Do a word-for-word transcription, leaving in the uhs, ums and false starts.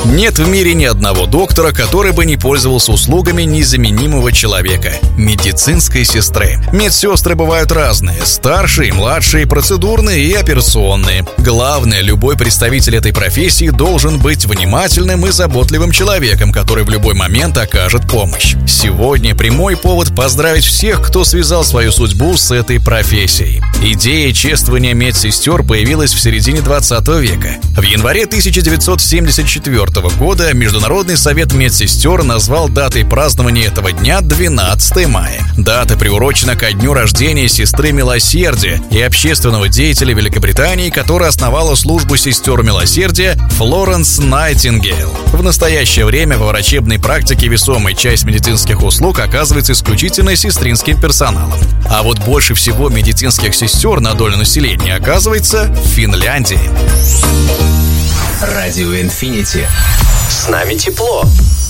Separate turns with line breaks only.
Нет в мире ни одного доктора, который бы не пользовался услугами незаменимого человека – медицинской сестры. Медсестры бывают разные – старшие, младшие, процедурные и операционные. Главное, любой представитель этой профессии должен быть внимательным и заботливым человеком, который в любой момент окажет помощь. Сегодня прямой повод поздравить всех, кто связал свою судьбу с этой профессией. Идея чествования медсестер появилась в середине двадцатого века. В январе тысяча девятьсот семьдесят четвёртого года Международный совет медсестер назвал датой празднования этого дня двенадцатое мая. Дата приурочена ко дню рождения сестры Милосердия и общественного деятеля Великобритании, которая основала службу сестер Милосердия, Флоренс Найтингейл. В настоящее время во врачебной практике весомая часть медицинских услуг оказывается исключительно сестринским персоналом. А вот больше всего медицинских сестер на долю населения оказывается в Финляндии.
Радио Инфинити. С нами тепло.